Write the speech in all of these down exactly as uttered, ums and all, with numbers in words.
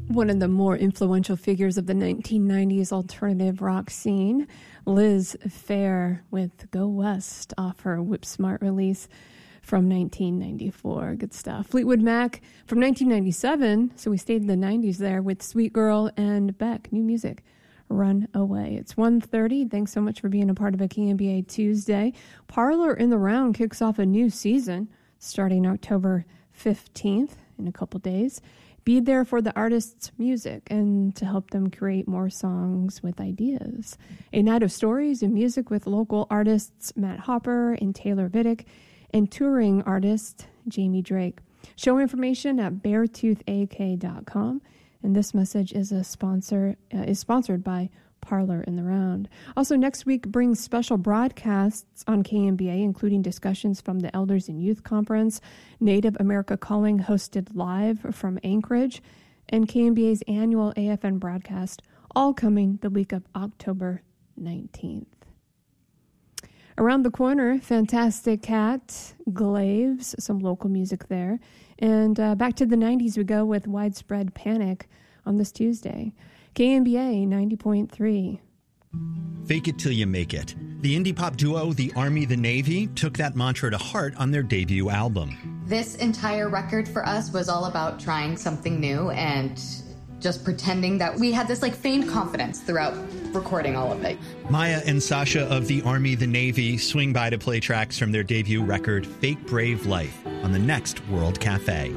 One of the more influential figures of the nineteen nineties alternative rock scene, Liz Phair with Go West off her Whip Smart release from nineteen ninety-four. Good stuff. Fleetwood Mac from nineteen ninety-seven, so we stayed in the nineties there with Sweet Girl and Beck. New music, Run Away. It's one thirty. Thanks so much for being a part of a K M B A Tuesday. Parlor in the Round kicks off a new season starting October fifteenth in a couple days. Be there for the artists' music and to help them create more songs with ideas. A night of stories and music with local artists Matt Hopper and Taylor Vidic and touring artist Jamie Drake. Show information at beartooth a k dot com. And this message is a sponsor uh, is sponsored by Parlor in the Round. Also, next week brings special broadcasts on K M B A, including discussions from the Elders and Youth Conference, Native America Calling hosted live from Anchorage, and K M B A's annual A F N broadcast, all coming the week of October nineteenth. Around the corner, Fantastic Cat, Glaves, some local music there. And uh, back to the nineties we go with Widespread Panic on this Tuesday. K M B A ninety point three. Fake it till you make it. The indie pop duo The Army, The Navy took that mantra to heart on their debut album. This entire record for us was all about trying something new and just pretending that we had this like feigned confidence throughout recording all of it. Maya and Sasha of The Army, The Navy swing by to play tracks from their debut record, Fake Brave Life, on the next World Cafe.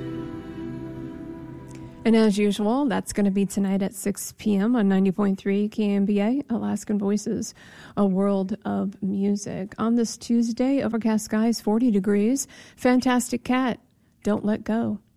And as usual, that's going to be tonight at six p.m. on ninety point three K M B A, Alaskan Voices, a world of music. On this Tuesday, overcast skies, forty degrees. Fantastic Cat, Don't Let Go.